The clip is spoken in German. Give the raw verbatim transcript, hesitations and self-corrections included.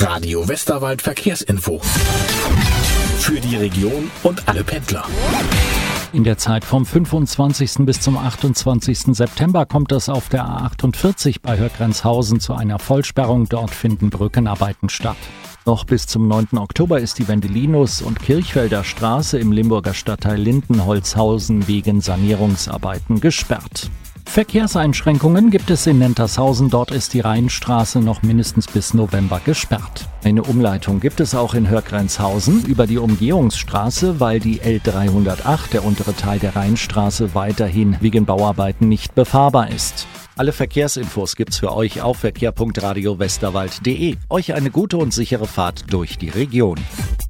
Radio Westerwald Verkehrsinfo. Für die Region und alle Pendler. In der Zeit vom fünfundzwanzigsten bis zum achtundzwanzigsten September kommt es auf der A achtundvierzig bei Höckrenzhausen zu einer Vollsperrung. Dort finden Brückenarbeiten statt. Noch bis zum neunten Oktober ist die Wendelinus- und Kirchfelder Straße im Limburger Stadtteil Lindenholzhausen wegen Sanierungsarbeiten gesperrt. Verkehrseinschränkungen gibt es in Nentershausen. Dort ist die Rheinstraße noch mindestens bis November gesperrt. Eine Umleitung gibt es auch in Höckrenzhausen über die Umgehungsstraße, weil die L dreihundertacht, der untere Teil der Rheinstraße, weiterhin wegen Bauarbeiten nicht befahrbar ist. Alle Verkehrsinfos gibt's für euch auf verkehr punkt radio westerwald punkt de. Euch eine gute und sichere Fahrt durch die Region.